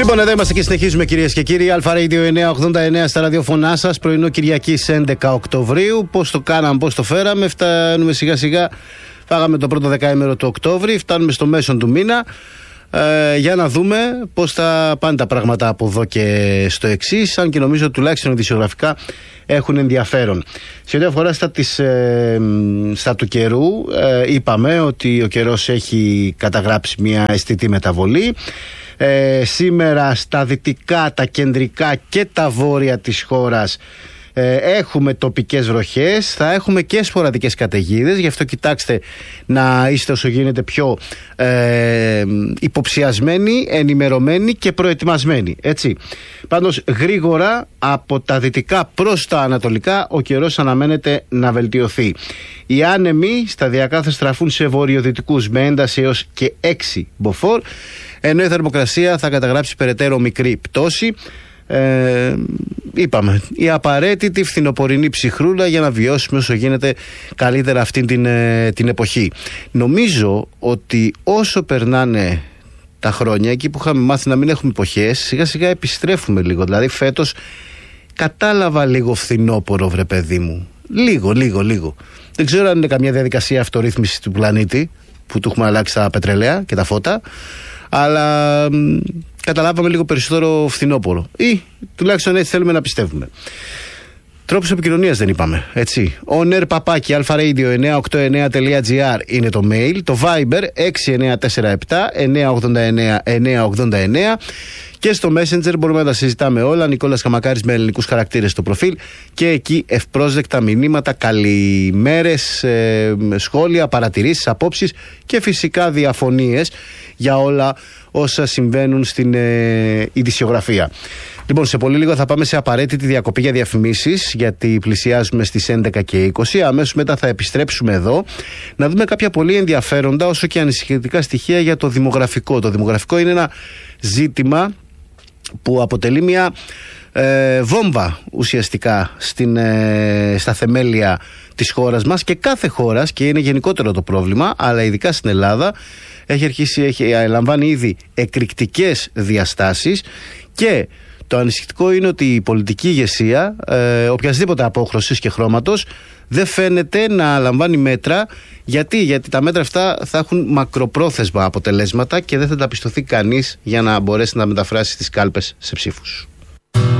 Λοιπόν, εδώ είμαστε και συνεχίζουμε, κυρίες και κύριοι. Αλφα Radio 989 στα ραδιοφωνά σας. Πρωινό Κυριακής 11 Οκτωβρίου. Πώς το κάναμε, πώς το φέραμε. Φτάνουμε σιγά σιγά. Φάγαμε το πρώτο δεκαήμερο του Οκτώβρη. Φτάνουμε στο μέσον του μήνα. Για να δούμε πώς θα πάνε τα πράγματα από εδώ και στο εξής. Αν και νομίζω τουλάχιστον ειδησιογραφικά έχουν ενδιαφέρον. Σε ό,τι αφορά στα του καιρού, είπαμε ότι ο καιρός έχει καταγράψει μια αισθητή μεταβολή. Σήμερα στα δυτικά, τα κεντρικά και τα βόρεια της χώρας έχουμε τοπικές βροχές, θα έχουμε και σποραδικές καταιγίδες, γι' αυτό κοιτάξτε να είστε όσο γίνεται πιο υποψιασμένοι, ενημερωμένοι και προετοιμασμένοι, έτσι. Πάντως γρήγορα από τα δυτικά προς τα ανατολικά ο καιρός αναμένεται να βελτιωθεί. Οι άνεμοι σταδιακά θα στραφούν σε βορειοδυτικούς με ένταση έως και 6 μποφόρ, ενώ η θερμοκρασία θα καταγράψει περαιτέρω μικρή πτώση. Είπαμε, η απαραίτητη φθινοπορεινή ψυχρούλα για να βιώσουμε όσο γίνεται καλύτερα αυτή την εποχή. Νομίζω ότι όσο περνάνε τα χρόνια, εκεί που είχαμε μάθει να μην έχουμε εποχές, σιγά σιγά επιστρέφουμε λίγο. Δηλαδή φέτος κατάλαβα λίγο φθινόπορο, βρε παιδί μου. Λίγο. Δεν ξέρω αν είναι καμιά διαδικασία αυτορύθμισης του πλανήτη που του έχουμε αλλάξει τα πετρελαία και τα φώτα, αλλά καταλάβαμε λίγο περισσότερο φθινόπορο. Ή τουλάχιστον έτσι θέλουμε να πιστεύουμε. Τρόπους επικοινωνίας δεν είπαμε, έτσι. onair@alfaradio989.gr είναι το mail. Το Viber 6947-989-989. Και στο Messenger μπορούμε να τα συζητάμε όλα. Νικόλας Καμακάρης με ελληνικούς χαρακτήρες στο προφίλ. Και εκεί ευπρόσδεκτα μηνύματα, καλημέρες, σχόλια, παρατηρήσεις, απόψεις και φυσικά διαφωνίες για όλα όσα συμβαίνουν στην ειδησιογραφία. Λοιπόν, σε πολύ λίγο θα πάμε σε απαραίτητη διακοπή για διαφημίσεις, γιατί πλησιάζουμε στις 11 και 20. Αμέσως μετά θα επιστρέψουμε εδώ να δούμε κάποια πολύ ενδιαφέροντα όσο και ανησυχητικά στοιχεία για το δημογραφικό. Το δημογραφικό είναι ένα ζήτημα που αποτελεί μια βόμβα ουσιαστικά στα θεμέλια της χώρας μας και κάθε χώρας, και είναι γενικότερο το πρόβλημα, αλλά ειδικά στην Ελλάδα λαμβάνει ήδη εκρηκτικές διαστάσεις. Και το ανησυχητικό είναι ότι η πολιτική ηγεσία οποιασδήποτε απόχρωσης και χρώματος δεν φαίνεται να λαμβάνει μέτρα. Γιατί τα μέτρα αυτά θα έχουν μακροπρόθεσμα αποτελέσματα και δεν θα τα πιστωθεί κανείς για να μπορέσει να μεταφράσει τις κάλπες σε ψήφους.